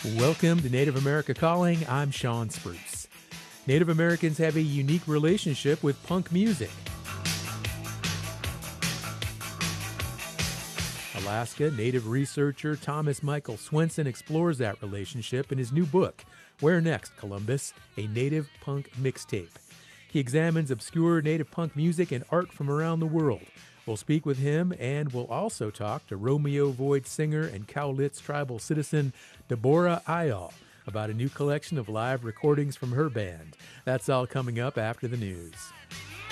Welcome to Native America Calling. I'm Sean Spruce. Native Americans have a unique relationship with punk music. Alaska Native researcher Thomas Michael Swenson explores that relationship in his new book, Where Next, Columbus? A Native Punk Mixtape. He examines obscure Native punk music and art from around the world. We'll speak with him, and we'll also talk to Romeo Void singer and Cowlitz tribal citizen Deborah Ayal about a new collection of live recordings from her band. That's all coming up after the news.